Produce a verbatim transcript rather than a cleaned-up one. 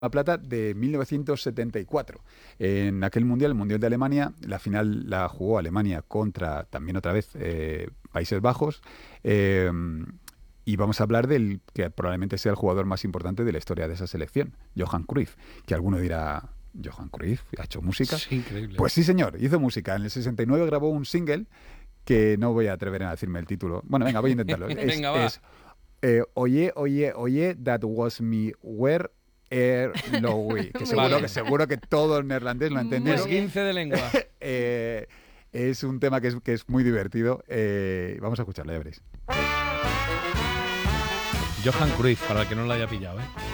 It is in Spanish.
plata de mil novecientos setenta y cuatro. En aquel mundial, el Mundial de Alemania, la final la jugó Alemania contra, también otra vez, eh, Países Bajos. Eh, y vamos a hablar del que probablemente sea el jugador más importante de la historia de esa selección, Johan Cruyff, que alguno dirá, ¿Johan Cruyff ha hecho música? Es increíble. Pues sí, señor, hizo música. En el sesenta y nueve grabó un single que no voy a atrever a decirme el título. Bueno, venga, voy a intentarlo. Es, Venga, va. es, eh, oye, oye, oye, that was me, where are Louis? Que seguro, Vale. que seguro que todo el neerlandés lo ha entendido. Esguince de lengua. Eh, es un tema que es, que es muy divertido. Eh, vamos a escucharlo, ya veréis. Johan Cruyff, para el que no lo haya pillado, ¿eh?